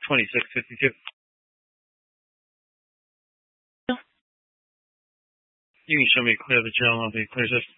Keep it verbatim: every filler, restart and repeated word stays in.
twenty-six fifty-two. You can show me clear the channel, I'll be clear, sir.